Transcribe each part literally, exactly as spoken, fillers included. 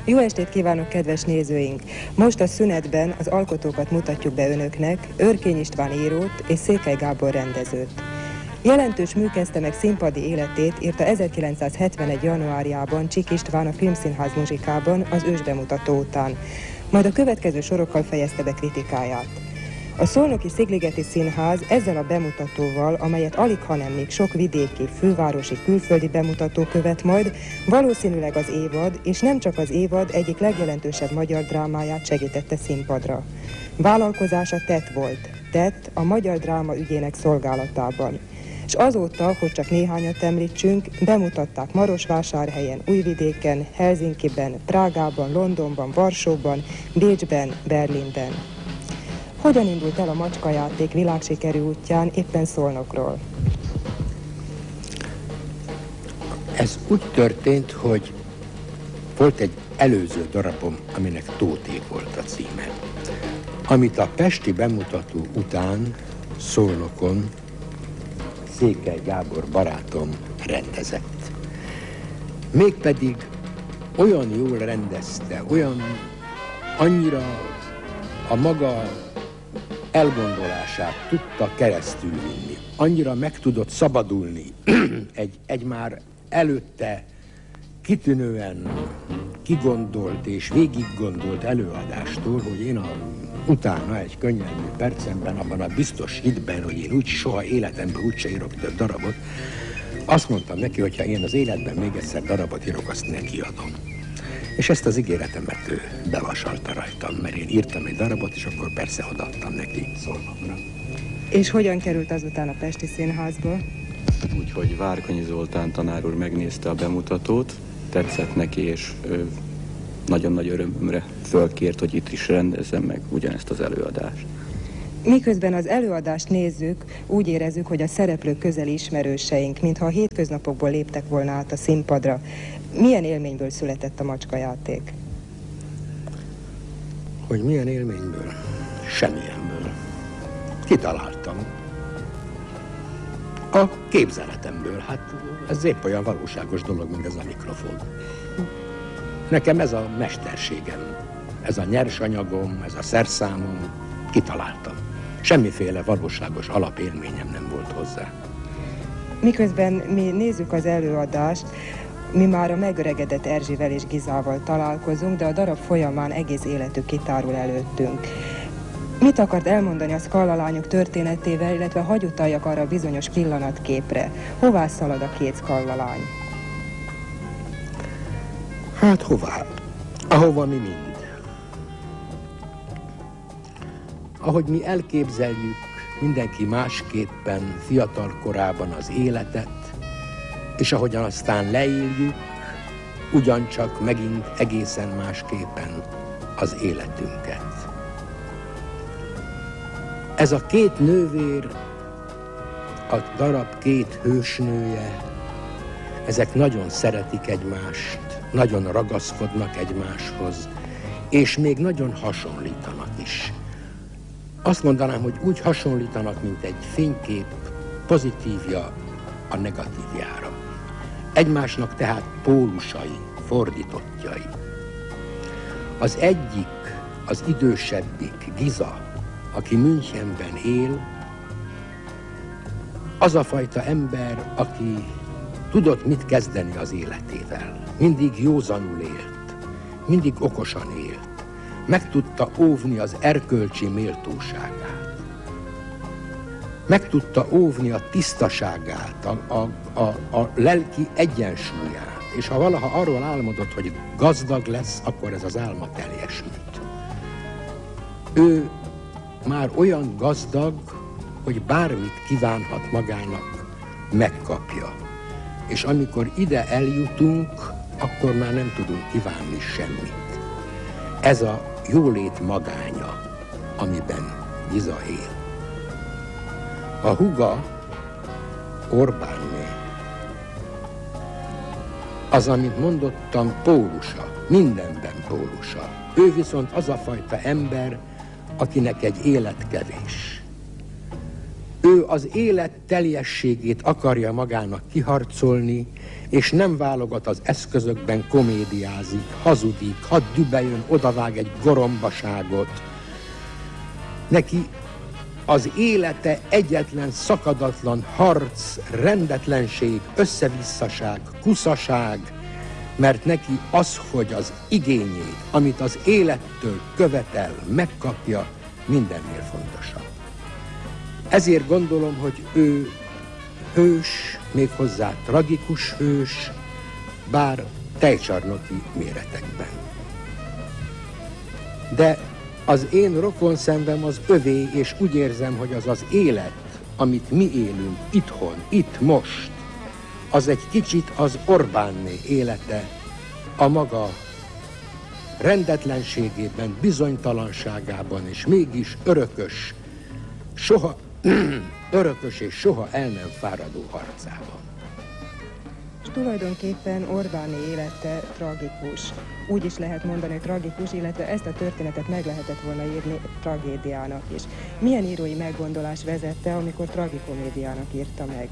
Jó estét kívánok, kedves nézőink! Most a szünetben az alkotókat mutatjuk be önöknek, Örkény István írót és Székely Gábor rendezőt. Jelentős műkezdte meg színpadi életét írta ezerkilencszázhetvenegy. januárjában Csík István a Filmszínház muzsikában az ősbemutató után, majd a következő sorokkal fejezte be kritikáját. A Szolnoki Szigligeti Színház ezzel a bemutatóval, amelyet alig, hanem még sok vidéki, fővárosi, külföldi bemutató követ majd, valószínűleg az évad, és nem csak az évad egyik legjelentősebb magyar drámáját segítette színpadra. Vállalkozása tett volt, tett a magyar dráma ügyének szolgálatában. És azóta, hogy csak néhányat említsünk, bemutatták Marosvásárhelyen, Újvidéken, Helsinkiben, Prágában, Londonban, Varsóban, Bécsben, Berlinben. Hogyan indult el a macskajáték világsikerű útján éppen Szolnokról? Ez úgy történt, hogy volt egy előző darabom, aminek Tóték volt a címe, amit a pesti bemutató után Szolnokon Székely Gábor barátom rendezett. Mégpedig olyan jól rendezte, olyan annyira a maga elgondolását tudta keresztül vinni, annyira meg tudott szabadulni egy, egy már előtte kitűnően kigondolt és végiggondolt előadástól, hogy én a, utána egy könnyelmű percemben, abban a biztos hitben, hogy én úgy soha életemben úgyse írok több darabot, azt mondtam neki, hogy ha én az életben még egyszer darabot írok, azt neki adom. És ezt az ígéretemet ő bevasalta rajtam, mert én írtam egy darabot, és akkor persze odaadtam neki Szolnokra. És hogyan került azután a Pesti Színházba? Úgyhogy Várkonyi Zoltán tanár úr megnézte a bemutatót, tetszett neki, és ő nagyon nagy örömömre fölkért, hogy itt is rendezzem meg ugyanezt az előadást. Miközben az előadást nézzük, úgy érezzük, hogy a szereplők közeli ismerőseink, mintha a hétköznapokból léptek volna át a színpadra. Milyen élményből született a macskajáték? Hogy milyen élményből? Semmilyenből. Kitaláltam. A képzeletemből. Hát ez épp olyan valóságos dolog, mint ez a mikrofon. Nekem ez a mesterségem, ez a nyersanyagom, ez a szerszámom. Kitaláltam. Semmiféle valóságos alapélményem nem volt hozzá. Miközben mi nézzük az előadást, mi már a megöregedett Erzsivel és Gizával találkozunk, de a darab folyamán egész életük kitárul előttünk. Mit akart elmondani a Szkalla lányok történetével, illetve hagy utaljak arra a bizonyos pillanatképre? Hová szalad a két Szkalla lány? Hát hová? Ahova mi mind. Ahogy mi elképzeljük mindenki másképpen fiatal korában az életet, és ahogyan aztán leéljük, ugyancsak megint egészen másképpen az életünket. Ez a két nővér, a darab két hősnője, ezek nagyon szeretik egymást, nagyon ragaszkodnak egymáshoz, és még nagyon hasonlítanak is. Azt mondanám, hogy úgy hasonlítanak, mint egy fénykép pozitívja a negatívjára. Egymásnak tehát pólusai, fordítottjai. Az egyik, az idősebbik, Giza, aki Münchenben él, az a fajta ember, aki tudott mit kezdeni az életével. Mindig józanul élt, mindig okosan élt. Meg tudta óvni az erkölcsi méltóságát. Meg tudta óvni a tisztaságát, a, a, a, a lelki egyensúlyát. És ha valaha arról álmodott, hogy gazdag lesz, akkor ez az álma teljesült. Ő már olyan gazdag, hogy bármit kívánhat magának, megkapja. És amikor ide eljutunk, akkor már nem tudunk kívánni semmit. Ez a jólét magánya, amiben Giza él. A húga, Orbánné, az, amit mondottam, pólusa, mindenben pólusa. Ő viszont az a fajta ember, akinek egy élet kevés. Ő Ő az élet teljességét akarja magának kiharcolni, és nem válogat az eszközökben, komédiázik, hazudik, hadd dübeljön, odavág egy gorombaságot. Neki az élete egyetlen szakadatlan harc, rendetlenség, összevisszaság, kuszaság, mert neki az, hogy az igényét, amit az élettől követel, megkapja, mindennél fontosabb. Ezért gondolom, hogy ő hős, méghozzá tragikus hős, bár tejcsarnoki méretekben. De az én rokonszenvem az övé, és úgy érzem, hogy az az élet, amit mi élünk itthon, itt, most, az egy kicsit az Orbánné élete, a maga rendetlenségében, bizonytalanságában, és mégis örökös, soha, örökös és soha el nem fáradó harcában. És tulajdonképpen Orbáni élete tragikus. Úgy is lehet mondani, hogy tragikus, illetve ezt a történetet meg lehetett volna írni tragédiának is. Milyen írói meggondolás vezette, amikor tragikomédiának írta meg?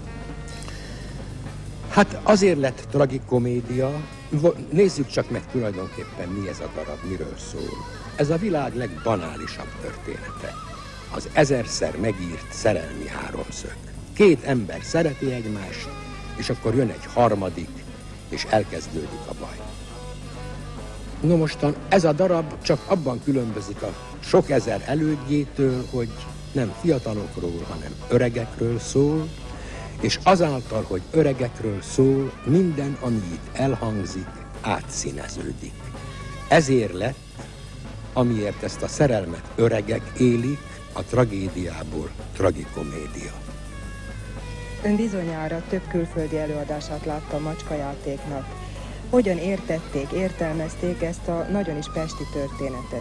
Hát azért lett tragikomédia, nézzük csak meg tulajdonképpen, mi ez a darab, miről szól. Ez a világ legbanálisabb története. Az ezerszer megírt szerelmi háromszög. Két ember szereti egymást, és akkor jön egy harmadik, és elkezdődik a baj. No mostan ez a darab csak abban különbözik a sok ezer elődjétől, hogy nem fiatalokról, hanem öregekről szól, és azáltal, hogy öregekről szól, minden, ami itt elhangzik, átszíneződik. Ezért lett, amiért ezt a szerelmet öregek élik, a tragédiából tragikomédia. Ön bizonyára több külföldi előadását látta a Macskajátéknak. Hogyan értették, értelmezték ezt a nagyon is pesti történetet?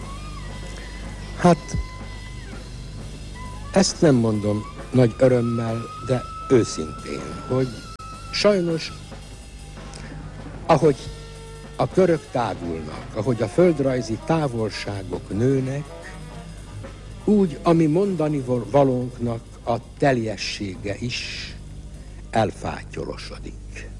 Hát, ezt nem mondom nagy örömmel, de őszintén, hogy sajnos, ahogy a körök tágulnak, ahogy a földrajzi távolságok nőnek, úgy, ami mondani valónknak a teljessége is elfáttyolosodik.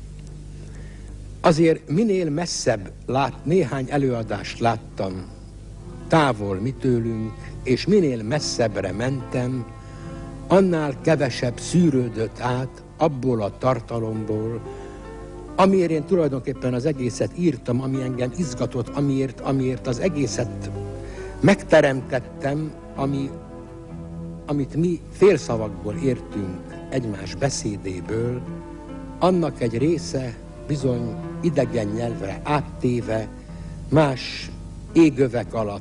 Azért minél messzebb lát, néhány előadást láttam távol mi tőlünk, és minél messzebbre mentem, annál kevesebb szűrődött át abból a tartalomból, amiért én tulajdonképpen az egészet írtam, ami engem izgatott, amiért, amiért az egészet megteremtettem, ami, amit mi félszavakból értünk egymás beszédéből, annak egy része bizony idegen nyelvre áttéve, más égövek alatt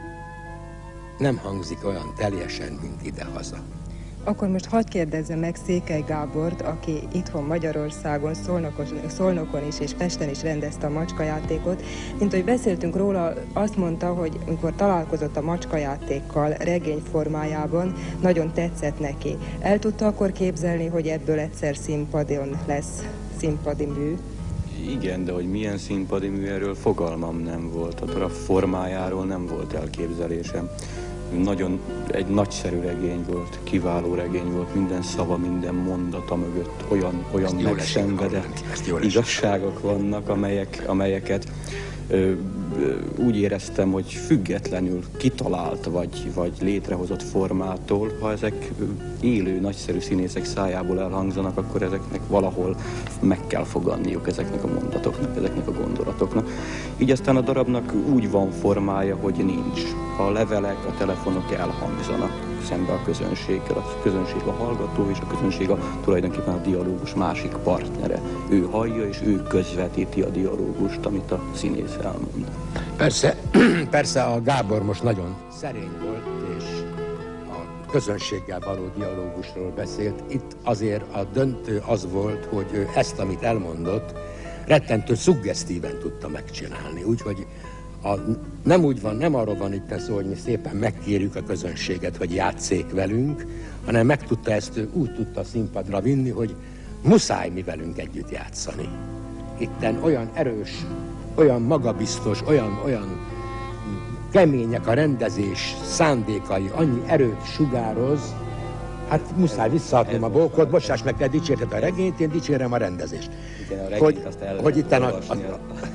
nem hangzik olyan teljesen, mint idehaza. Akkor most hadd kérdezzem meg Székely Gábort, aki itthon Magyarországon, Szolnokon, Szolnokon is és Pesten is rendezte a Macskajátékot. Mint hogy beszéltünk róla, azt mondta, hogy amikor találkozott a Macskajátékkal regény formájában, nagyon tetszett neki. El tudta akkor képzelni, hogy ebből egyszer színpadon lesz színpadi mű? Igen, de hogy milyen színpadi mű, erről fogalmam nem volt. A darab formájáról nem volt elképzelésem. Nagyon egy nagyszerű regény volt, kiváló regény volt, minden szava, minden mondata mögött olyan, olyan megszenvedett igazságok vannak, amelyek, amelyeket ö, ö, úgy éreztem, hogy függetlenül kitalált vagy, vagy létrehozott formától, ha ezek élő, nagyszerű színészek szájából elhangzanak, akkor ezeknek valahol meg kell fogadniuk, ezeknek a mondatoknak, ezeknek a gondolatoknak. Így aztán a darabnak úgy van formája, hogy nincs. A levelek, a telefonok elhangzanak szembe a közönséggel, a közönség a hallgató, és a közönség a, tulajdonképpen a dialógus másik partnere. Ő hallja, és ő közvetíti a dialógust, amit a színész elmond. Persze, persze a Gábor most nagyon szerény volt, és a közönséggel való dialógusról beszélt. Itt azért a döntő az volt, hogy ő ezt, amit elmondott, rettentő szuggesztíven tudta megcsinálni. Úgyhogy a, nem úgy van, nem arról van itt szó, hogy mi szépen megkérjük a közönséget, hogy játsszék velünk, hanem meg tudta ezt, ő úgy tudta a színpadra vinni, hogy muszáj mi velünk együtt játszani. Itten olyan erős, olyan magabiztos, olyan, olyan kemények a rendezés szándékai, annyi erőt sugároz, Hát muszáj visszaadnom a bókot, bocsáss meg, te dicsérted a regényt, én dicsérem a rendezést. Igen, a regényt hogy, azt el hogy, itt a, a, a,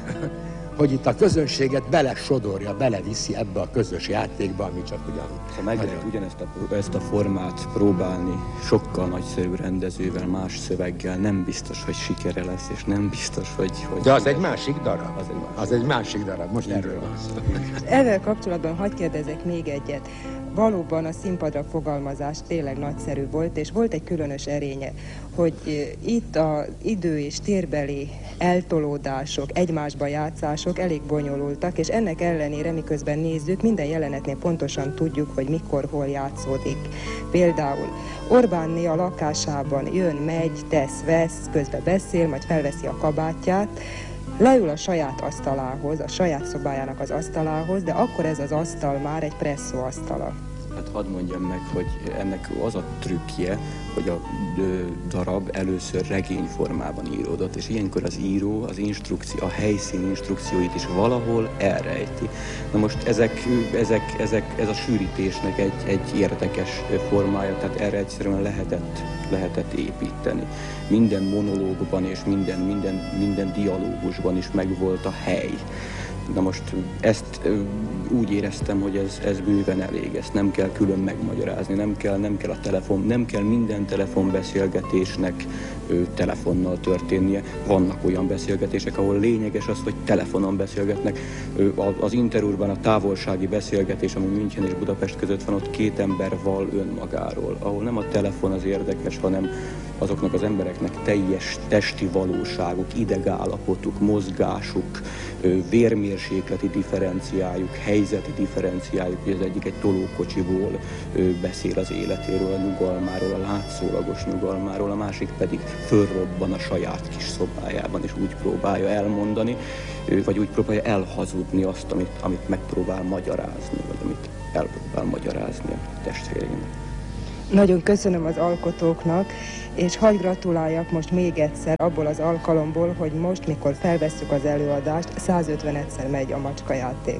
hogy itt a közönséget belesodorja, beleviszi ebbe a közös játékba, ami csak ugyan... Ha meg lehet ugyanezt a, ezt a formát próbálni sokkal nagyszerű rendezővel, más szöveggel, nem biztos, hogy sikere lesz, és nem biztos, hogy... hogy De az egy másik darab. Az egy másik, az egy másik darab, most erről van szó. Ezzel kapcsolatban hadd kérdezek még egyet. Valóban a színpadra fogalmazás tényleg nagyszerű volt, és volt egy különös erénye, hogy itt az idő és térbeli eltolódások, egymásba játszások elég bonyolultak, és ennek ellenére, miközben nézzük, minden jelenetnél pontosan tudjuk, hogy mikor, hol játszódik. Például Orbánné a lakásában jön, megy, tesz, vesz, közben beszél, majd felveszi a kabátját, leül a saját asztalához, a saját szobájának az asztalához, de akkor ez az asztal már egy presszó asztala. Hát hadd mondjam meg, hogy ennek az a trükkje, hogy a darab először regényformában íródott, és ilyenkor az író az instrukció, a helyszín instrukcióit is valahol elrejti. Na most ezek, ezek, ezek, ez a sűrítésnek egy, egy érdekes formája, tehát erre egyszerűen lehetett, lehetett építeni. Minden monológban és minden, minden, minden dialógusban is megvolt a hely. Na most ezt úgy éreztem, hogy ez, ez bőven elég, ezt nem kell külön megmagyarázni, nem kell, nem kell a telefon, nem kell minden telefonbeszélgetésnek ő, telefonnal történnie. Vannak olyan beszélgetések, ahol lényeges az, hogy telefonon beszélgetnek. Ő, az Interurban a távolsági beszélgetés, ami München és Budapest között van, ott két ember val önmagáról, ahol nem a telefon az érdekes, hanem azoknak az embereknek teljes testi valóságuk, idegállapotuk, mozgásuk, vérmérsékleti differenciájuk, helyzeti differenciájuk, hogy az egyik egy tolókocsiból beszél az életéről, a nyugalmáról, a látszólagos nyugalmáról, a másik pedig fölrobban a saját kis szobájában, és úgy próbálja elmondani, vagy úgy próbálja elhazudni azt, amit, amit megpróbál magyarázni, vagy amit elpróbál magyarázni a testvéreinek. Nagyon köszönöm az alkotóknak, és hadd gratuláljak most még egyszer abból az alkalomból, hogy most, mikor felvesszük az előadást, százötvenedszer megy a macskajáték.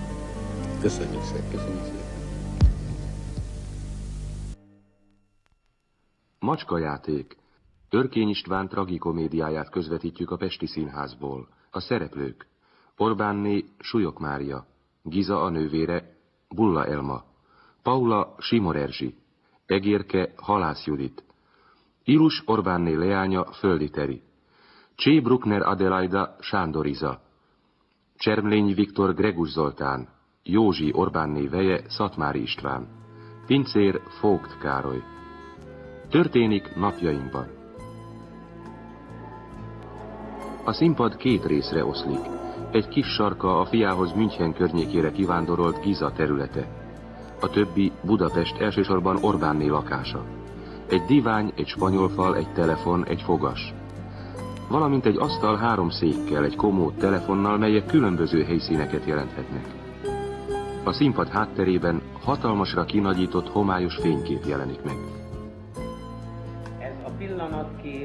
Köszönjük szépen, köszönjük szépen. Macskajáték. Örkény István tragikomédiáját közvetítjük a Pesti Színházból. A szereplők: Orbánné Súlyog Mária, Giza a nővére, Bulla Elma, Paula Simor Erzsi, Egérke Halász Judit, Ilus Orbánné leánya Földi Teri, Csé Bruckner Adelaida Sándor Iza, Csermlény Viktor Gregus Zoltán, Józsi Orbánné veje Szatmári István, Pincér Vogt Károly. Történik napjainkban. A színpad két részre oszlik. Egy kis sarka a fiához München környékére kivándorolt Giza területe. A többi Budapest, elsősorban Orbánné lakása. Egy divány, egy spanyolfal, egy telefon, egy fogas. Valamint egy asztal három székkel, egy komód telefonnal, melyek különböző helyszíneket jelenthetnek. A színpad hátterében hatalmasra kinagyított homályos fénykép jelenik meg. Ez a pillanatkép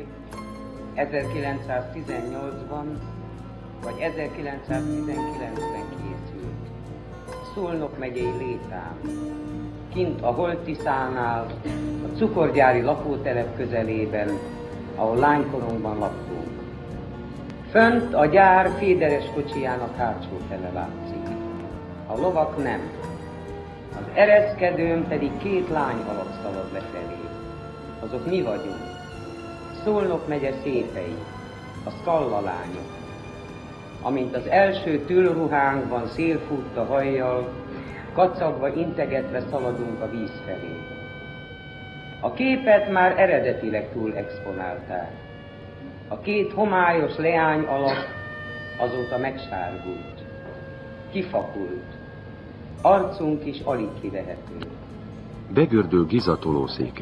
ezerkilencszáztizennyolcban vagy ezerkilencszáztizenkilencben készült. Szolnok megyei Létán, kint a Holtiszánál, a cukorgyári lakótelep közelében, ahol lánykorunkban laktunk. Fönt a gyár féderes kocsijának hátsó fele látszik. A lovak nem. Az ereszkedőn pedig két lány alak szalad lefelé. Azok mi vagyunk. Szolnok megye szépei, a Skalla lányok. Amint az első tüllruhánkban szél fut a hajjal, kacagva, integetve szaladunk a víz felé. A képet már eredetileg túl exponálták. A két homályos leány alak azóta megsárgult, kifakult, arcunk is alig kivehető. Begördül Giza tolószéke.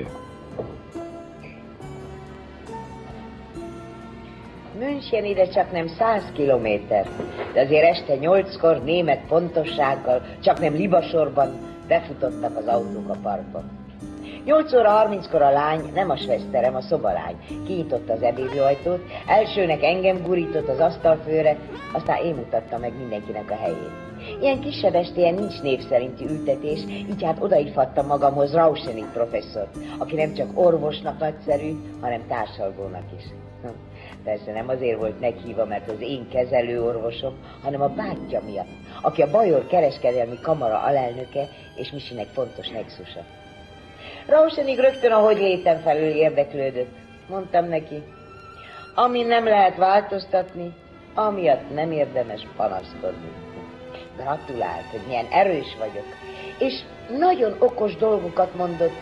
München ide csak nem száz kilométer, de azért este nyolckor német pontossággal, csak nem libasorban befutottak az autók a parkba. nyolc óra harminckor a lány, nem a sveszterem, a szobalány, kinyitotta az ebédlőajtót, elsőnek engem gurított az asztalfőre, aztán én mutattam meg mindenkinek a helyét. Ilyen kisebb estélyen nincs név szerinti ültetés, így hát odaívhattam magamhoz Rauschenig professzort, aki nem csak orvosnak nagyszerű, hanem társalgónak is. Persze nem azért volt meghívva, mert az én kezelőorvosom, hanem a bátyja miatt, aki a Bajor kereskedelmi kamara alelnöke és Misinek fontos nexusa. Rauschenig rögtön a hogy létem felül érdeklődött. Mondtam neki, ami nem lehet változtatni, amiatt nem érdemes panaszkodni. Gratulált, hogy milyen erős vagyok, és nagyon okos dolgokat mondott.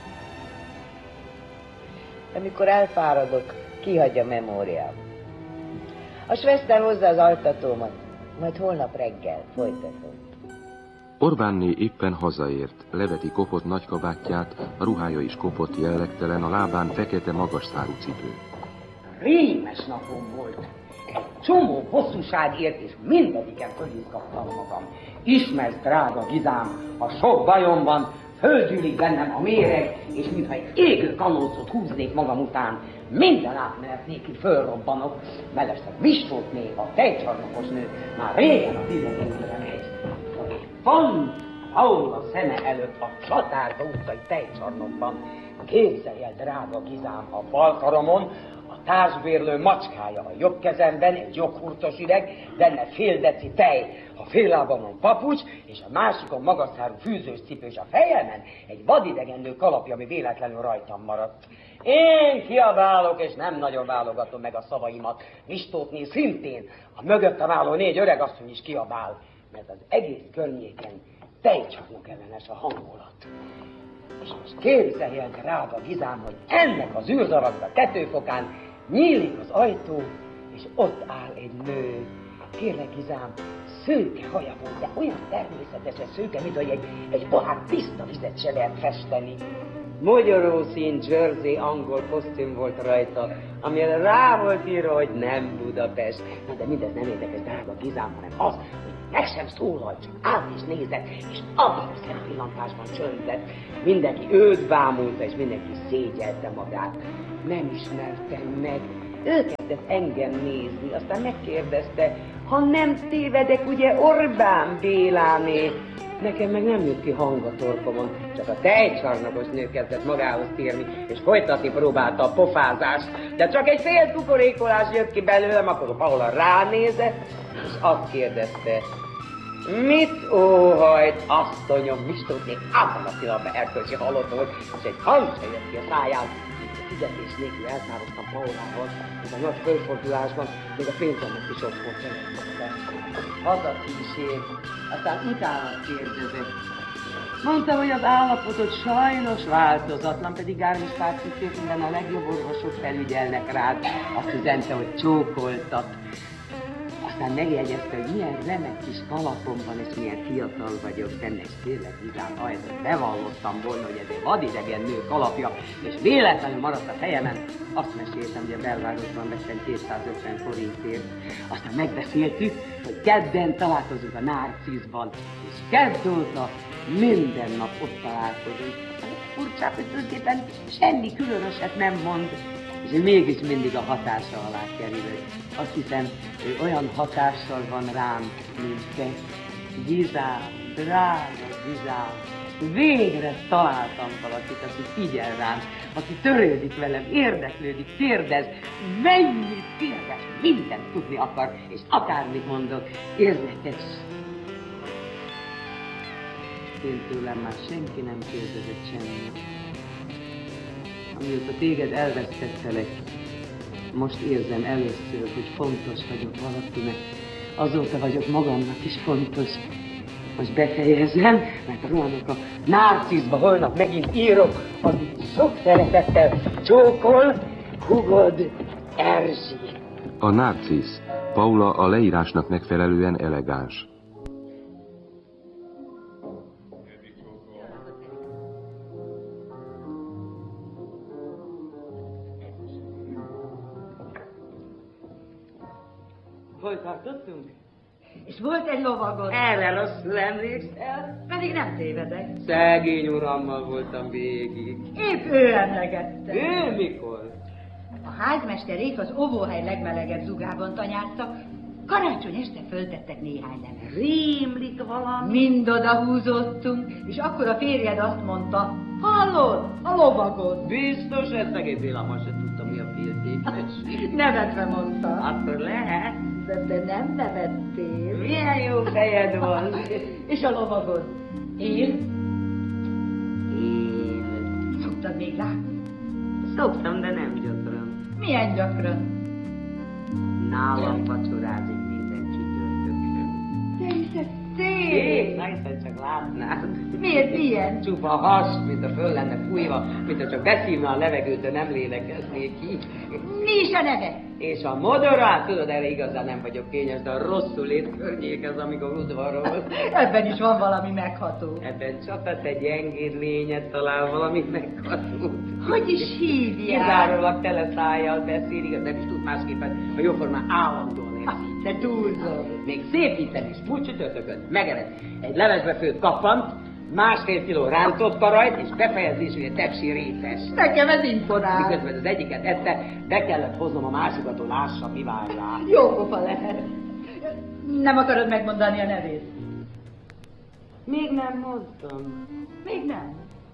Amikor elfáradok, kihagy a memóriám. A sveszter hozza az altatómat, majd holnap reggel folytatom. Orbánné éppen hazaért, leveti kopott nagykabátját, a ruhája is kopott, jellegtelen, a lábán fekete magas szárú cipő. Rémes napom volt. Egy csomó hosszúságért, és mindegyiken fölizgattam magam. Ismersz, drága Gizám, a sok bajom van, fölgyűlik bennem a méreg, és mintha egy égő kanócot húznék magam után, minden átmenet nélkül fölrobbanok, mellesleg Mistótné, a tejcsarnokos nő, már régen a tizenegyre megy. Pont Paula szeme előtt a Csatárda utcai tejcsarnokban. Képzelj el, drága Gizám, a bal karomon a társbérlő macskája, a jobb kezemben egy joghurtos üveg, benne fél deci tej, a fél lábamon papucs, és a másikon magasszárú fűzős cipő, és a fejemen egy vadidegenlő kalapja, ami véletlenül rajtam maradt. Én kiabálok, és nem nagyon válogatom meg a szavaimat. Mistótné szintén, a mögöttem álló négy öregasszony is kiabál, mert az egész környéken tejcsarnok ellenes a hangulat. És most képzelj el, drága Gizám, hogy ennek az űrzavaknak tetőfokán nyílik az ajtó, és ott áll egy nő. Kérlek, Gizám, szőke haja volt, de olyan természetesen szőke, mint hogy egy, egy pohár tiszta vizet se lehet festeni. Magyaró szín jersey angol kosztüm volt rajta, amire rá volt írva, hogy nem Budapest. Na de mindez nem érdekes, drága Gizám, hanem az, hogy meg sem szólalt, csak állt és nézett, és abban a szempillantásban csöndett. Mindenki őt bámulta, és mindenki szégyelte magát. Nem ismertem meg. Ő kezdett engem nézni, aztán megkérdezte, ha nem tévedek, ugye Orbán Béláné. Nekem meg nem jött ki hang a torkomon, csak a tejcsarnokos nő kezdett magához térni, és folytatni próbálta a pofázást, de csak egy fél kukorékolás jött ki belőlem, akkor Paula ránézett, és azt kérdezte, mit óhajt, asszonyom, Mistótné abban a pillanatban erkölcsi halott volt, és egy hangsa jött ki a száján. Fizetés nélkül eltávoztam Paulával, és a nagy fölfordulásban még a pénzemet is ott volt előtte. Hazakísér, aztán utána kérdezett. Mondta, hogy az állapotod sajnos változatlan, pedig Gármispár cikét minden a legjobb orvosok felügyelnek rád. Azt üzente, hogy csókoltat. Aztán megjegyezte, hogy milyen remek kis kalapom van, és milyen fiatal vagyok benne, és tényleg Gizám, ha ezt bevallottam volna, hogy ez egy vadidegen nő kalapja, és véletlenül maradt a fejemen, azt meséltem, hogy a belvárosban vettem kétszázötven forintért. Aztán megbeszéltük, hogy kedden találkozunk a Narciszban, és kedd óta minden nap ott találkozunk. Furcsa, hogy tulajdonképpen semmi különöset nem mond, és mégis mindig a hatása alá kerül. Azt hiszem, hogy olyan hatással van rám, mint te. Gizám, drága Gizám, végre találtam valakit, aki figyel rám, aki törődik velem, érdeklődik, kérdez, mennyit kérdez, mindent tudni akar, és akármit mondok, érdekes. Én tőlem már senki nem kérdezett semmit. Amióta téged elvesztettelek, most érzem először, hogy fontos vagyok valakinek. Azóta vagyok magamnak is fontos. Most befejezem, mert rohanok a Narciszba, holnap megint írok, amit sok szeretettel csókol, hugod Erzsi. A Narcisz. Paula a leírásnak megfelelően elegáns. Hol tartottunk? És volt egy lovagod. Erre rosszul emlékszel? Pedig nem tévedek. Szegény urammal voltam végig. Épp ő emlegette. Ő mikor? A házmesterék az óvóhely legmelegebb zugában tanyáztak, karácsony este föltettek néhány levet. Rémlik valami? Mind odahúzottunk, és akkor a férjed azt mondta, hallod, a lovagod. Biztos, ez szegény Béla se tudta, mi a féltékes. Nevetve mondta. Akkor lehet. De, de nem nevettél. Milyen jó fejed van. És a lovagod? Én? Én. Szoktad még látni? Szoktam, de nem gyakran. Milyen gyakran? Nálam vacsorázik minden csütörtökön. De hiszed Szép, szép! na hiszen csak látnád. Miért ilyen? Csupa has, mint a föl lenne fújva, mint a csak beszívna a levegőt, de nem lélekeznék ki. Mi is a neve? És a modorát, tudod, erre igazán nem vagyok kényes, de a rosszul lét környék az, amikor udvarol. Ebben is van valami megható. Ebben csak a te gyengéd lényed talál valami megható. Hogy is hívják? Kizárólag tele szájjal beszél, igaz, nem is tud másképpen, a jóformán állandóan érzi. De túlzol. Még szépíteni is, múlt csütörtökön megered egy levesbe főtt kappant, másfél kiló rántott karajt, és befejezésül egy tepsi rétes. Nekem ez imponál. Miközben az egyiket ette, be kellett hoznom a másikat, hogy lássa, mi vár rá. Jó pofa lehet. Nem akarod megmondani a nevét? Még nem mondtam. Még nem.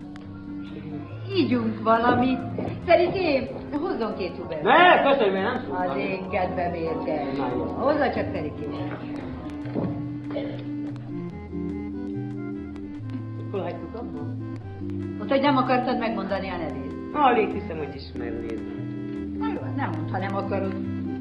Ígyunk valamit. Ferikém, hozzon két hubert. Ne, köszönöm, én nem tudom. Az én kedvem érke. Hozzá csak Ferikém. Hol hagytuk abban? Ott, hogy nem akartad megmondani a nevét. Alig hiszem, hogy ismernéd. Na jó, nem mondd, ha nem akarod.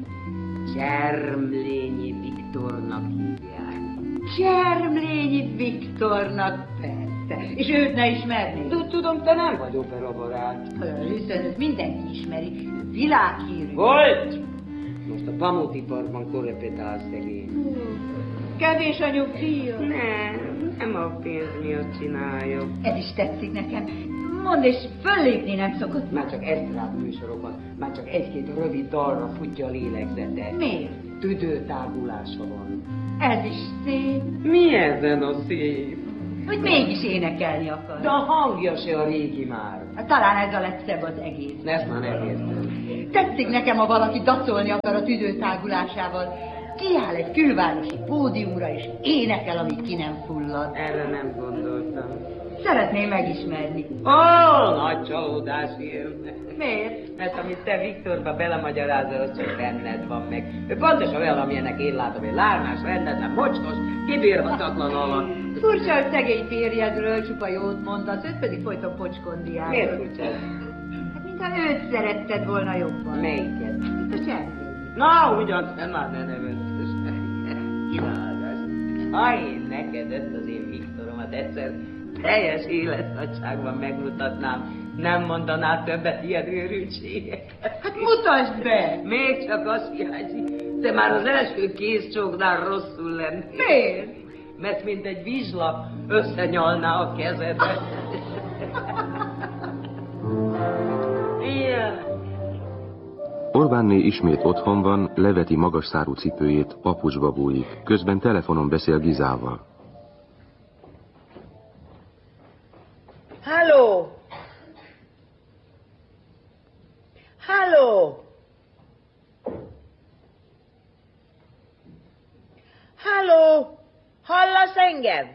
Csermlényi Viktornak hívják. Csermlényi Viktornak, persze. És őt ne ismernéd. Tudom, te nem vagy operabarát. Hiszen őt mindenki ismeri. Világhírű. Volt! Most a pamutiparban korrepetál szegény. Kevés a nyugdíja. Nem, nem a pénz miatt csinálja. Ez is tetszik nekem. Mondd, és föllépni nem szokott. Már csak esztrát műsorokon, már csak egy-két rövid dalra futja a lélegzete. Miért? Tüdőtágulása van. Ez is szép. Mi ezen a szép? Hogy mégis énekelni akar. De a hangja se a régi már. Hát, talán ez a legszebb az egész. Ezt már nem értem. Tetszik nekem, ha valaki dacolni akar a tüdőtágulásával. Kiáll egy külvárosi pódiumra, és énekel, amíg ki nem fullad. Erre nem gondoltam. Szeretném megismerni. Ó, oh, nagy csalódás élne. Miért? Mert amit te Viktorba belemagyarázol, az csak benned van meg. Ő pontosan olyan, amilyenek én látom, egy lármás, rendetlen, mocskos, kibírhatatlan alak. Furcsa, hogy szegény férjedről csupa jót mondasz, őt pedig folyton pocskondiál. Miért furcsa? Hát, mintha őt szeretted volna jobban. Melyiket? Itt a cserkény. Na, ugyan, nem már ne nevettesz. Kihallgass. Ha én neked ezt az én Viktoromat egyszer teljes életnagyságban megmutatnám, nem mondaná többet ilyen őrültséget. Hát mutasd be! Még csak azt hiányzik, te már az első kézcsóknál rosszul lennél. Miért? Mert mint egy vizslap összenyalná a kezedet. Ilyen. Orbánné ismét otthon van, leveti magas szárú cipőjét, papucsba bújik, közben telefonon beszél Gizával. Halló! Halló! Halló! Hallasz engem?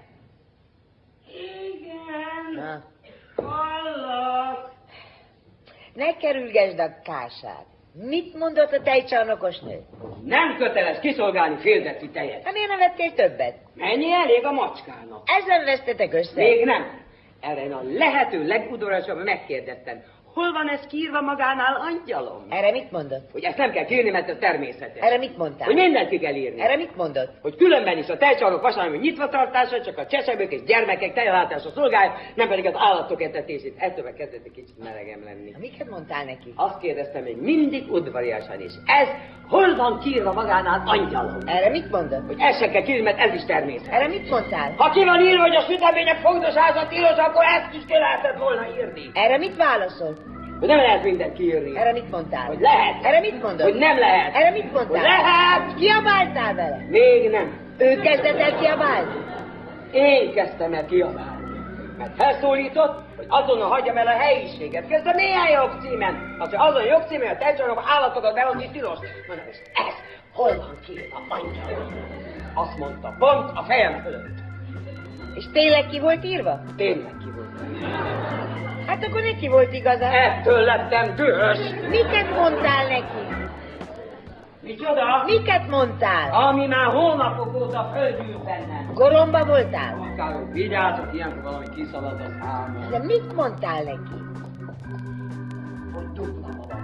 Igen. Na. Hallak. Ne kerülgesd a kását. Mit mondott a tejcsarnokos nő? Nem köteles kiszolgálni féldeci tejet. Hát miért nem vettél többet? Mennyi elég a macskának? Ezen vesztetek össze? Még nem. Erre a lehető legudorosabban megkérdeztem. Hol van ez kiírva magánál, angyalom? Erre mit mondott? Hogy ezt nem kell kiírni, mert ez természetes. Erre mit mondtál? Hogy mindent ki kell írni. Erre mit mondott? Hogy különben is a tejcsarnok vasárnap nyitva tartása, csak a csecsemők és gyermekek tejelátása szolgálja, nem pedig az állatok etetését. Ettől kezdett egy kicsit melegem lenni. Na, miket mondtál neki? Azt kérdeztem még mindig udvariasan is. Ez hol van kiírva magánál, angyalom? Erre mit mondott? Hogy ezt sem kell kiírni, mert ez is természet. Erre mit mondtál? Ha ki van írva, hogy a sütemények fogdosázat tilos, akkor ezt is ki lehetett volna írni. Erre mit válaszolt? Hogy nem lehet mindent kiírni. Erre mit mondtál? Hogy lehet. Erre mit mondod? Hogy nem lehet. Erre mit mondtál? Hogy lehet. Kiabáltál vele? Még nem. Ő kezdett el kiabálni? Én kezdtem el kiabálni. Mert felszólított, hogy azonnal hagyjam el a helyiséget. Közben néhány jogcímen. Az, hogy azon jogcímen, hogy társadalom állatokat behozni tilos. Mondom, és ez hol van kiírva, mondja. Azt mondta, pont a fejem fölött. És tényleg ki volt írva? Tényleg ki volt írva. Hát akkor neki volt igaza. Ettől lettem dühös. Miket mondtál neki? Micsoda? Miket mondtál? Ami már hónapok óta földgyűlt bennem. Goromba voltál? Akárok, vigyázzak, ilyenkor valami kiszalad az álmom. De mit mondtál neki? Hogy dupla valami.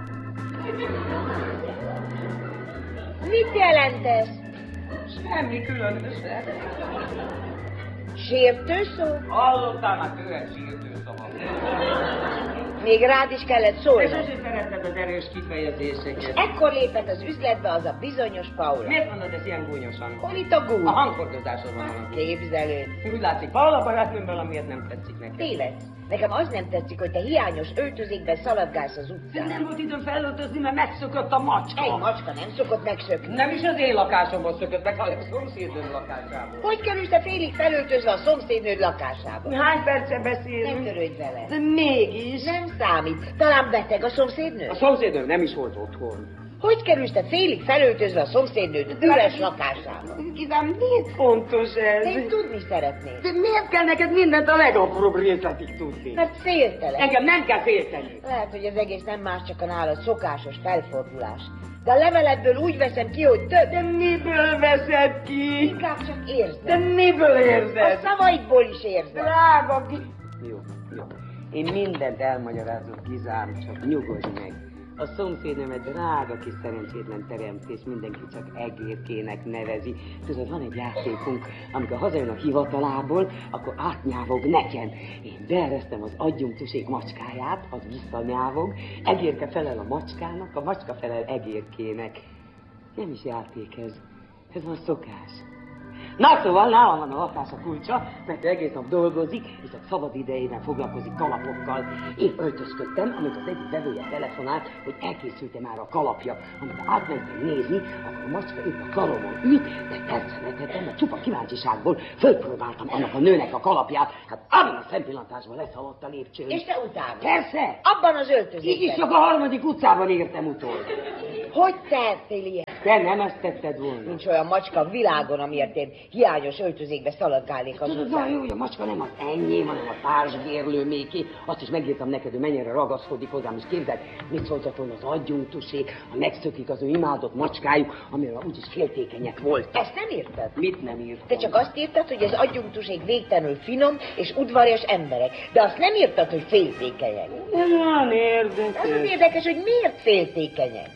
Mit jelent ez? Semmi különösebb. Sértő szó? Hallottál már tőle sírtő szavat. Még rád is kellett És szólni. sosem szeretted az erős kifejezéseket. Ekkor lépett az üzletbe az a bizonyos Paula. Miért mondod ezt ilyen gúnyosan? Hol itt a gúny? A hangfordozásod van valami. Képzelőd. Úgy látszik, Paula barátnőm valamiért nem tetszik neki. Tévedsz. Nekem az nem tetszik, hogy te hiányos öltözékben szaladgálsz az utcán. Nem volt időm felöltözni, mert megszökött a macska. Egy macska nem szokott megszökni. Nem is az én lakásomból szökött meg, hanem a szomszédnőm lakásából. Hogy kerülsz te félig felöltözve a szomszédnőd lakásába? Hány perce Nem beszélünk? törődj vele. De mégis. Nem számít. Talán beteg a szomszédnő? A szomszédnőm nem is volt otthon. Hogy kerülsz te félig felöltözve a szomszédnőd üres lakásába? Kizám, miért fontos ez? Én tudni szeretnék. De miért kell neked mindent a legapróbb részletig tudni? Mert féltelek. Engem nem kell félteni. Lehet, hogy az egész nem más, csak a nálad szokásos felfordulás. De a leveledből úgy veszem ki, hogy több. De miből veszed ki? Inkább csak érzed. De miből érzed? A szavaidból is érzed. Drága ki... Jó, jó. Én mindent elmagyarázok, Gizám, csak nyugodj meg. A szomszédnőm egy drága kis szerencsétlen teremtés, mindenki csak egérkének nevezi. Tudod, van egy játékunk, amikor hazajön a hivatalából, akkor átnyávog nekem. Én beeresztem az adjunktusék macskáját, az visszanyávog, egérke felel a macskának, a macska felel egérkének. Nem is játék ez, ez van szokás. Na szóval nálam van a lakás a kulcsa, mert ő egész nap dolgozik, és a szabad idejében foglalkozik kalapokkal. Én öltözködtem, amikor az egyik vevője telefonált, hogy elkészült-e már a kalapja. Amikor átmentem nézni, akkor a macska épp a karomon ült, de persze ne tettem, mert csupa kíváncsiságból fölpróbáltam annak a nőnek a kalapját. Hát abban a szempillantásban leszaladt a lépcsőn. És te utána? Persze! Abban az öltözékben. Így is csak a harmadik utcában értem utol. Hogy tehettél ilyen? Te nem ezt tetted volna. Nincs olyan macska a világon, amiért én hiányos öltözékbe szaladgálnék az Tudod, utcán. jó, hogy a macska nem az enyém, hanem a társbérlő méké. Azt is megírtam neked, hogy mennyire ragaszkodik hozzám, és képzeld, mit szóltat volna az adjunktusék, ha megszökik az ő imádott macskájuk, amiről úgyis féltékenyek voltak. Ezt nem írtad? Mit nem írtam? Te csak azt írtad, hogy az adjunktusék végtelenül finom és udvarias emberek, de azt nem írtad, hogy féltékenyek. Ez olyan érdekes. Az az érdekes, hogy miért féltékenyek.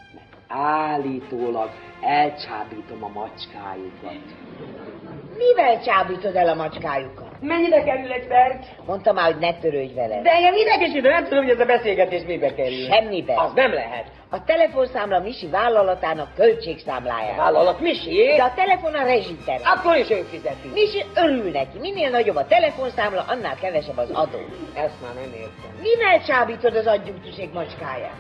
Állítólag elcsábítom a macskájukat. Mivel csábítod el a macskájukat? Mennyibe kerül egy perc? Mondta már, hogy ne törődj vele. De engem idegesítő, nem tudom, hogy ez a beszélgetés mibe kerül. Semmibe. Az nem lehet. A telefonszámla Misi vállalatának költségszámlája. Vállalat Misi? De a telefon a rezsiter. Akkor is ő fizeti. Misi örül neki. Minél nagyobb a telefonszámla, annál kevesebb az adó. Ezt már nem értem. Mivel csábítod az adjunktuség macskáját?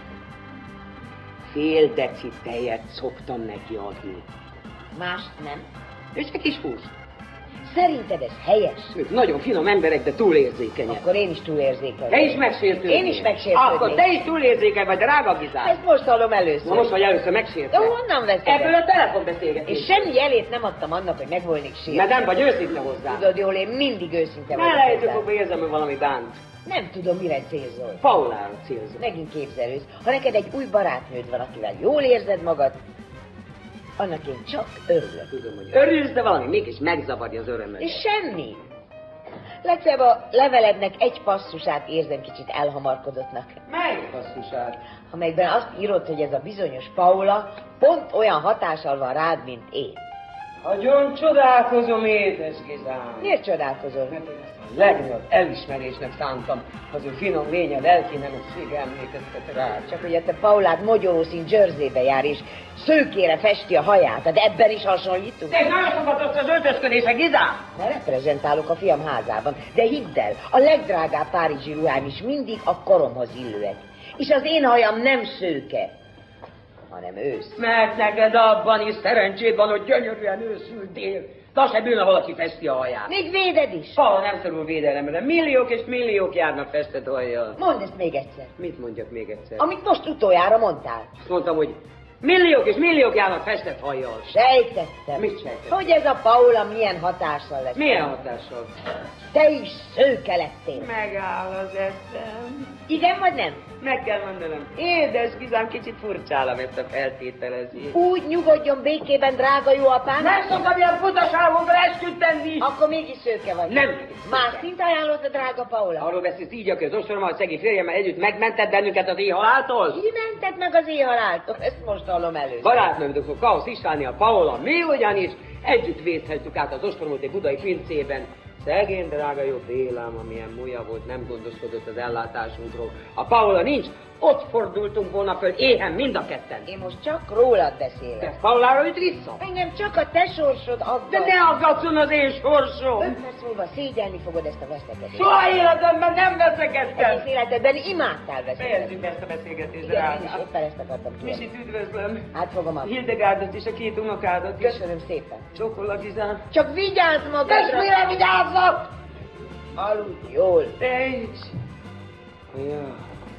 Fél deci tejet szoktam neki adni. Mást nem. És egy kis hús. Szerinted ez helyes? Ők nagyon finom emberek, de túlérzékenyek. Akkor én is túlérzékeny. Te is megsértődnél. Én is megsértődnék. Akkor te is túlérzékeny vagy, drága Gizám. Ezt most hallom először. Na most vagy először De megsértve. honnan veszed? Ebből a telefonbeszélgetés. És semmi jelét nem adtam annak, hogy meg volnék sértve. Mert nem vagy őszinte hozzá. Tudod jól, én mindig őszinte Ne vagyok lejtő hozzá. fogva érzem, hogy valami bánt. Nem tudom, mire célzol. Paulára célzom. Megint képzelősz. Ha neked egy új barátnőd van, akivel jól érzed magad, annak én csak örülök. Tudom, hogy örülsz, de valami mégis megzavarja az örömet. És semmi. Legfeljebb a levelednek egy passzusát érzem kicsit elhamarkodottnak. Melyik passzusát? Amelyben azt írod, hogy ez a bizonyos Paula pont olyan hatással van rád, mint én. Nagyon csodálkozom, édes Gizám. Miért csodálkozol? Mert én ezt a legnagyobb elismerésnek szántam, az ő finom lénye, lelki nemessége emlékeztet rá. Csak hogy a te Paulád mogyorószín Jerseybe jár, és szőkére festi a haját, de ebben is hasonlítunk. Te nagyon szokhatott az öltözködése, Gizám! Ne reprezentálok a fiam házában, de hidd el, a legdrágább párizsi ruhám is mindig a koromhoz illőek. És az én hajam nem szőke, hanem ősz. Mert neked abban is szerencséd van, hogy gyönyörűen őszültél. De az se bűn, ha valaki festi a haját. Még véded is. Paula nem szorul védelemre. Milliók és milliók járnak festett hajjal. Mondd ezt még egyszer. Mit mondjak még egyszer? Amit most utoljára mondtál. Azt mondtam, hogy milliók és milliók járnak festett hajjal. Sejtettem. Mit sejtettem? Hogy ez a Paula milyen hatással lesz. Milyen hatással? Te is szőke lettél. Megáll az eszem. Igen vagy nem? Meg kell mondanom. Édes Gizám, kicsit furcsálom ezt a feltételezést. Úgy nyugodjon békében, drága jó apám. Nem szoktam ilyen futaságokra esküdt tenni. Akkor mégis szőke vagy. Nem. Más szint ajánlott a drága Paula. Arról beszélsz így, aki az ostrommal, a szegény férjemmel együtt megmentett bennünket az éjhaláltól? Ki mentett meg az éjhaláltól? Ezt most hallom először. Barátnőm doktor Kausz Istváni, a Paula, mi ugyanis együtt vészheltük át az ostromot egy budai pincében. Szegény drága jó Bélám, amilyen múlja volt, nem gondoskodott az ellátásunkról. A Paula nincs, ott fordultunk volna föl éhen mind a ketten. Én most csak rólad beszélek. Te Paulára jut vissza? Engem csak a te sorsod aggaszt. De ne aggatszon az én sorsom! Öt perc múlva szégyelni fogod ezt a veszekedést. Soha életemben nem veszekedtem! Egész életedben imádtál veszekedni. Fejezzük ezt a beszélgetést, Igen, én is drágám. éppen ezt akartam tudni. Misit üdvözlöm. Átfogom a... Hildegárdot és a két unokádat is. Köszönöm szépen. Csókollak, Gizám. Csak vigyázz magadra! Testvére, vigyázzak! Aludj jól. Te is. Ja.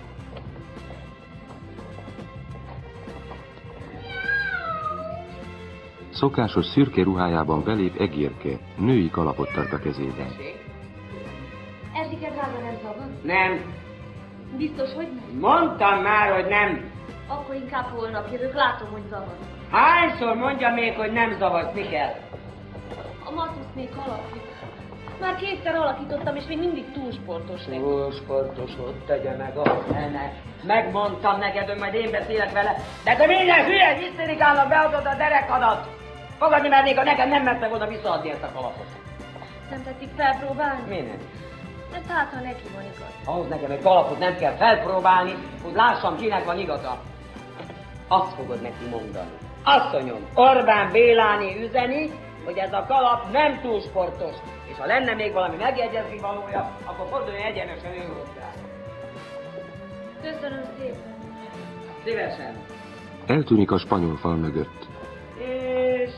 Szokásos szürke ruhájában belép egérke, női kalapot tart a kezében. Erzsike drága, nem zavar? Nem. Biztos, hogy nem? Mondtam már, hogy nem. Akkor inkább holnap jövök, látom, hogy zavar. Hányszor mondja még, hogy nem zavarsz, mi kell? A matusz még alakít. Már kétszer alakítottam, és még mindig túl sportos nekem. Túl sportos, ott tegye meg a fene. Megmondtam neked, hogy majd én beszélek vele, de te minden hülye hisztérikának beadod a derekadat. Fogadni mernék, ha neked nem mertek volna visszaadni ezt a kalapot. Nem tetszik felpróbálni? Minek? De hát, ha neki van igaz. Ahhoz nekem egy kalapot nem kell felpróbálni, hogy lássam, kinek van igaza. Azt fogod neki mondani. Asszonyom, Orbán Béláné üzeni, hogy ez a kalap nem túl sportos. És ha lenne még valami megjegyezni valója, akkor forduljon egyenesen ő hozzá. Köszönöm szépen. Szívesen. Eltűnik a spanyol fal mögött. És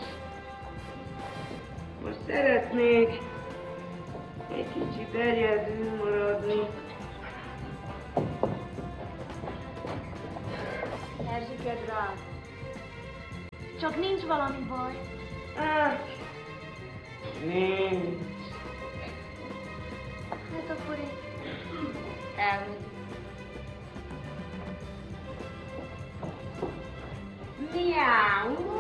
most szeretnék egy kicsit egyedül maradni. Erzsike drága. Csak nincs valami baj. Hát, nincs. Hát akkor én elmegyek. Miau.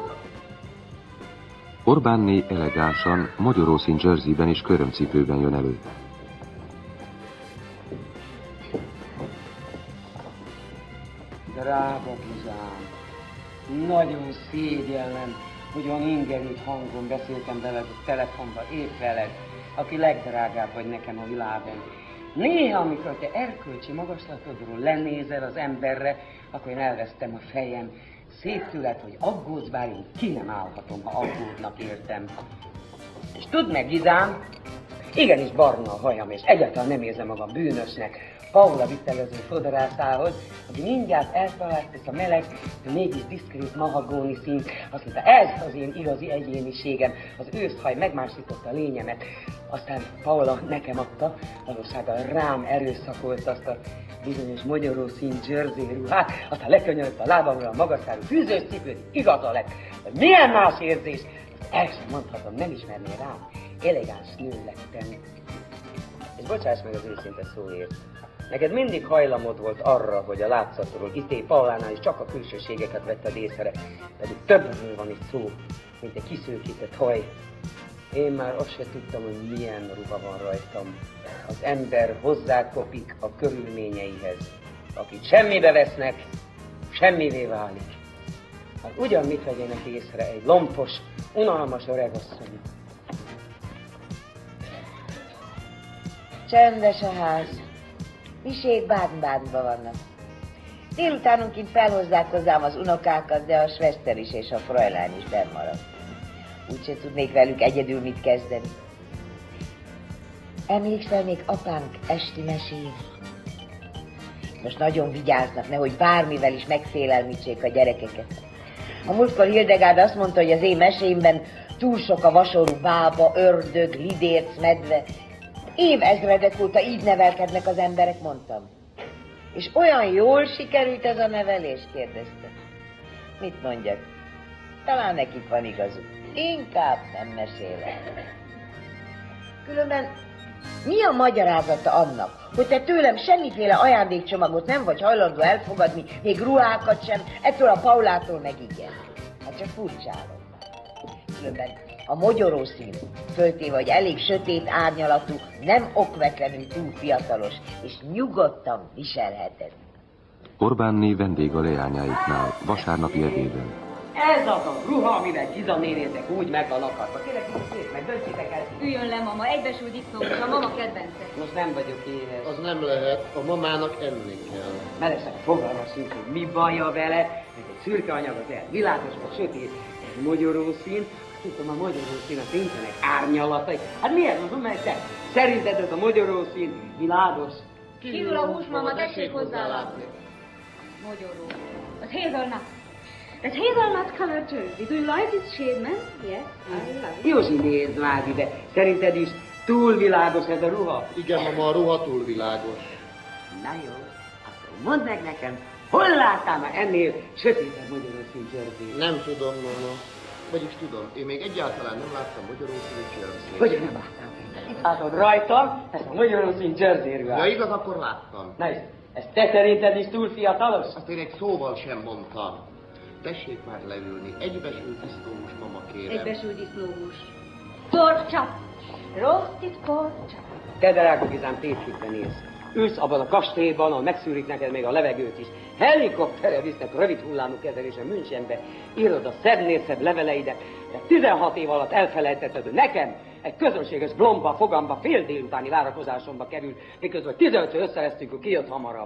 Orbánné elegánsan, magyarószín jerseyben és körömcipőben jön elő. Drága Gizám, nagyon szégyellem, hogy olyan ingerült hangon beszéltem veled a telefonban, épp veled, aki legdrágább vagy nekem a világon. Néha, amikor te erkölcsi magaslatodról lenézel az emberre, akkor én elvesztem a fejem. Szép tőled, hogy aggódsz, bár én ki nem állhatom, ha aggódnak értem. És tudd meg, Gizám, igenis barna a hajam, és egyáltalán nem érzem magam bűnösnek. Paula vitelező fodrászához, aki mindjárt eltalált ezt a meleg, de mégis diszkrét mahagóni szín. Azt mondta, ez az én igazi egyéniségem, az őszhaj megmásította a lényemet. Aztán Paula nekem adta, valósággal rám erőszakolt azt a bizonyos magyarószín jersey ruhát, aztán lekönyölt a lábamra a magasszárú fűzős cipőt, igaza lett, hogy milyen más érzés, el sem mondhatom, nem ismerné rám, elegáns nő lettem. És bocsáss meg az őszinte szóért. Neked mindig hajlamod volt arra, hogy a látszatról ité Paulánál is csak a külsőségeket vetted észre, pedig többről van itt szó, mint egy kiszőkített haj. Én már azt se tudtam, hogy milyen ruha van rajtam. Az ember hozzákopik a körülményeihez. Akit semmibe vesznek, semmivé válik. Hát ugyan mit vegyenek észre egy lompos, unalmas öregasszony. Csendes a ház. Misék Baden-Badenban vannak. Délutánonként felhozzák hozzám az unokákat, de a Schwester is és a Fräulein is benn marad. Úgyse tudnék velük egyedül mit kezdeni. Emlékszel még apánk esti mesén? Most nagyon vigyáznak, nehogy bármivel is megfélelmítsék a gyerekeket. A múltkor Hildegárd azt mondta, hogy az én mesémben túl sok a vasorú bába, ördög, lidérc, medve. Évezredek óta így nevelkednek az emberek, mondtam. És olyan jól sikerült ez a nevelés, kérdezte. Mit mondjak? Talán nekik van igazuk. Inkább nem mesélek. Különben mi a magyarázata annak, hogy te tőlem semmiféle ajándékcsomagot nem vagy hajlandó elfogadni, még ruhákat sem, ettől a Paulától meg igen. Hát csak furcsálom. Különben a mogyorószín, föltéve, hogy elég sötét árnyalatú, nem okvetlenül túl fiatalos, és nyugodtan viselheted. Orbánné vendég a leányáiknál, vasárnapi ebédön. Ez az a ruha, amivel Giza nénétek úgy meg van akarva. Kérlek, itt meg döntsétek el. Üljön le, mama, egybesült disznógus, a mama kedvence. Most nem vagyok éhes. Az nem lehet, a mamának enni kell. Melesek fogalma sincs, hogy mi baja vele. Ez egy szürke anyag az el, világos vagy sötét, ez mogyorószín. Azt hiszem, a mogyorószín a nincsenek árnyalatai. Hát mi ez az, mert te? Szerinted ez a mogyorószín világos? Kívül a hús, mama, tessék hozzá látni. Mogyoró. Az hazelnut. That hazelnut colored jersey. Do you like its shade, man? Yes, I love it. Józsi, nézd már ide. Szerinted is túl világos ez a ruha? Igen, mama, a ruha túl világos. Na jó, akkor mondd meg nekem, hol láttál már ennél sötétebb mogyorószín jersey? Nem tudom, mama. Vagyis tudom, én még egyáltalán nem láttam mogyorószínű jersey. Hogy nem láttam? Itt látod rajtam ezt a mogyorószín jersey ruhát. Ja, igaz, akkor láttam. Na és ez te szerinted is túl fiatalos? Azt én egy szóval sem mondtam. Tessék már leülni. Egybesült disznóhús, mama, kérem. Egybesült disznóhús. Pork chop. Roasted pork chop. Te, drága Gizám, tévhitben élsz. Ülsz abban a kastélyban, ahol megszűrik neked még a levegőt is. Helikopterre visznek rövid hullámú kezelésen Münchenbe. Írod a szebbnél szebb leveleidet, de tizenhat év alatt elfelejtetted, hogy nekem egy közönséges blomba, fogamba fél délutáni várakozásomba került, miközben tizenötször összevesztünk, hogy ki jött hamarabb.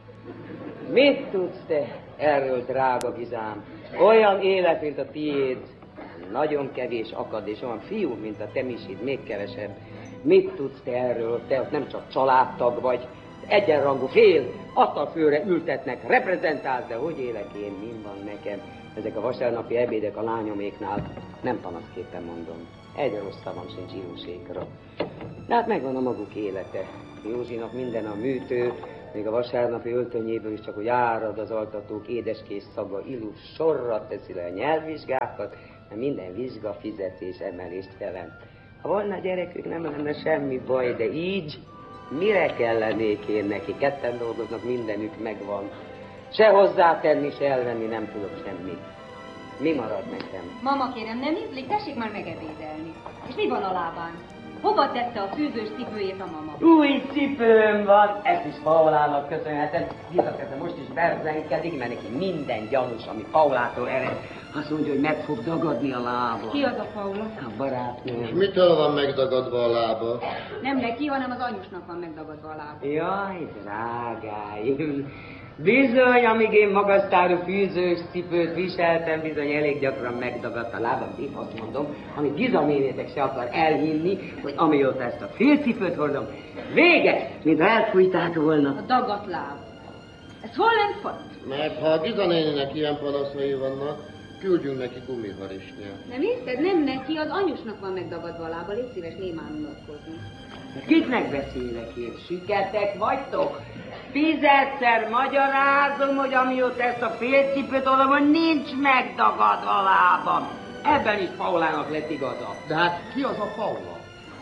Mit tudsz te erről, drága Gizám? Olyan élet, mint a tiéd, nagyon kevés akad, és olyan fiú, mint a te misid, még kevesebb. Mit tudsz te erről? Te ott nem csak családtag vagy, egyenrangú fél, asztalfőre ültetnek, reprezentálsz, de hogy élek én, min van nekem? Ezek a vasárnapi ebédek a lányoméknál, nem panaszképpen mondom, egy rosszabbam sincs írósékra. De hát megvan a maguk élete. Józsinak minden a műtő, még a vasárnapi öltönyéből is csak, hogy árad az altatók édeskés szaga, illus sorra teszi le a nyelvvizsgákat, mert minden vizsga fizetés emelést jelent. Ha volna gyerekük, nem lenne semmi baj, de így mire kellenék én neki? Ketten dolgoznak, mindenük megvan. Se hozzátenni, se elvenni nem tudok semmit. Mi marad nekem? Mama, kérem, nem ízlik? Tessék már megebédelni. És mi van a lábán? Hova tette a fűzős cipőjét a mama? Új cipőm van, ezt is Paulának köszönhetem. Visszateszem, most is berzenkedik, mert neki minden gyanús, ami Paulától ered. Azt mondja, hogy meg fog dagadni a lába. Ki az a Paula? A barátnőm. És mitől van megdagadva a lába? Nem neki, hanem az anyusnak van megdagadva a lába. Jaj, drágáim. Bizony, amíg én magasztárú fűzős cipőt viseltem, bizony elég gyakran megdagadt a lábam. Én azt mondom, amit Giza nénétek se akar elhinni, hogy amióta ezt a félcipőt hordom, vége, mint elfújták volna. A dagadt láb. Ez hol nem font? Mert ha a Giza nénének ilyen panaszai vannak, küldjünk neki gumiharisnyát. Nem észed? Nem neki, az anyusnak van megdagadva a lába. Légy szíves némán unatkozni. Kiknek beszélek én? Siketek vagytok? Tízedszer magyarázom, hogy amióta ezt a félcipőt oldom, hogy nincs megdagadva a lábam. Ebben is Paulának lett igaza. De hát ki az a Paula?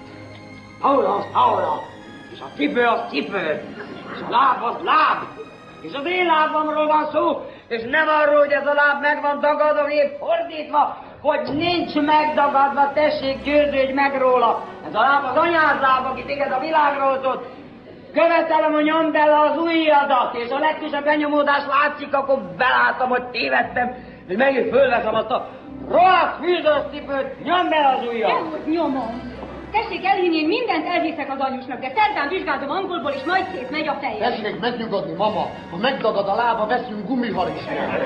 Paula az Paula, és a cipő az cipő, és a láb az láb, és az én lábamról van szó, és nem arról, hogy ez a láb meg van dagadva, épp fordítva, hogy nincs megdagadva, tessék győződj meg róla. Ez a láb az anyád láb, aki téged a világra hozott. Követelem, hogy nyomd el az ujjadat, és a legkisebb benyomódás látszik, akkor belátom, hogy tévedtem, és megint fölveszem azt a rohadt fűzős cipőt, nyomd el az ujjat. Dehogy nyomom. Tessék elhinni, én mindent elhiszek az anyusnak, de szerdán vizsgáltam angolból, és majd szét megy a fejem. Tessék megnyugodni, mama. Ha megdagad a lába, veszünk gumiharisnyát.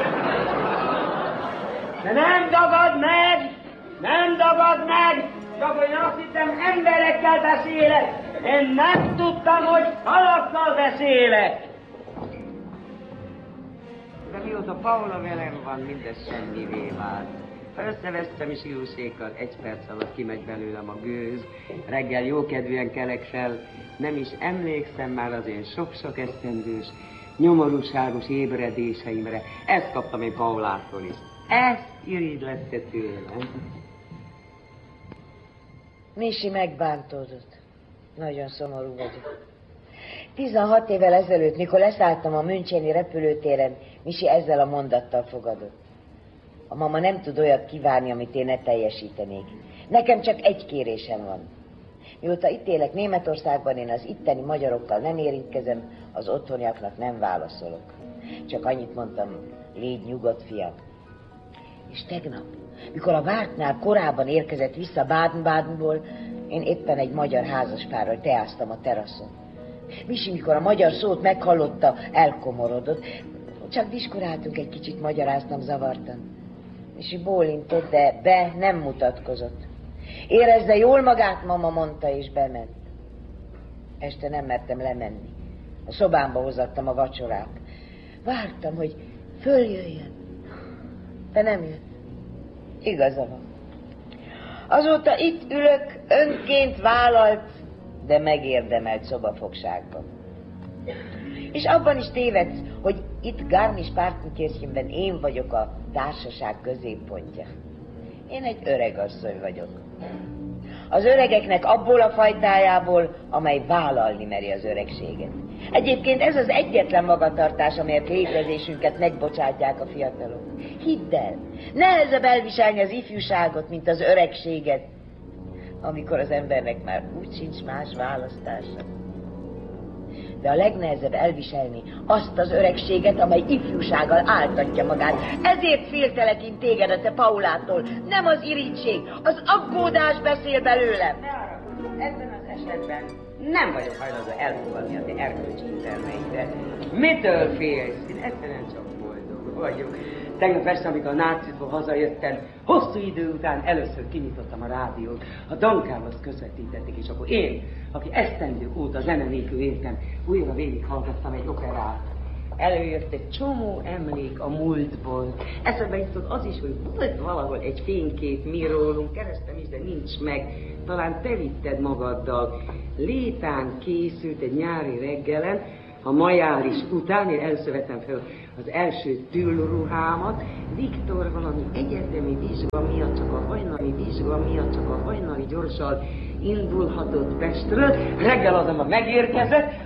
De nem dagad meg! Nem dagad meg! Csak én azt hittem, emberekkel beszélek. Én nem tudtam, hogy halakkal beszélek. Amióta Paula velem van, mindez semmivé vált. Ha összevesztem is Jósékkal, egy perc alatt kimegy belőlem a gőz, reggel jókedvűen kelek fel, nem is emlékszem már az én sok-sok esztendős, nyomorúságos ébredéseimre. Ezt kaptam én Paulától is. Ezt irigylette tőlem. Misi megbántódott. Nagyon szomorú vagyok. tizenhat évvel ezelőtt, mikor leszálltam a müncheni repülőtéren, Misi ezzel a mondattal fogadott. A mama nem tud olyat kívánni, amit én ne teljesítenék. Nekem csak egy kérésem van. Mióta itt élek Németországban, én az itteni magyarokkal nem érintkezem, az otthoniaknak nem válaszolok. Csak annyit mondtam, légy nyugodt, fiam. És tegnap, mikor a vártnál korábban érkezett vissza Baden-Badenból, én éppen egy magyar házaspárral teáztam a teraszon. Misi, mikor a magyar szót meghallotta, elkomorodott. Csak diskuráltunk egy kicsit, magyaráztam zavartan. Misi bólintott, de be nem mutatkozott. Érezze jól magát, mama, mondta, és bement. Este nem mertem lemenni. A szobámba hozattam a vacsorát. Vártam, hogy följöjjön. De nem jött. Igaza van. Azóta itt ülök, önként vállalt, de megérdemelt szobafogságban. És abban is tévedsz, hogy itt Garmisch-Partenkirchenben én vagyok a társaság középpontja. Én egy öreg asszony vagyok. Az öregeknek abból a fajtájából, amely vállalni meri az öregséget. Egyébként ez az egyetlen magatartás, amelyet létezésünket megbocsátják a fiatalok. Hidd el, nehezebb elviselni az ifjúságot, mint az öregséget, amikor az embernek már úgy sincs más választása. De a legnehezebb elviselni azt az öregséget, amely ifjúsággal áltatja magát. Ezért féltelek én téged a te Paulától. Nem az irigység, az aggódás beszél belőlem. Ebben az esetben nem vagyok hajlandó elfogadni a te erkölcsi intelmeidre. Mitől félsz? Én egyszerűen csak boldog vagyok. Tegnap este, amikor a nácitból hazajöttem, hosszú idő után először kinyitottam a rádiót, a Dankához közvetítették, és akkor én, aki esztendők óta zene nélkül éltem, újra végighallgattam egy operát. Előjött egy csomó emlék a múltból. Eszembe jutott az is, hogy volt valahol egy fénykép mi rólunk, kerestem is, de nincs meg. Talán te vitted magaddal. Létán készült egy nyári reggelen, a majális után, én először vettem fel az első tűlruhámat, Viktor valami egyetemi vizsga miatt, csak a hajnali vizsga miatt, csak a hajnali gyorsan indulhatott Pestről, reggel azonban megérkezett,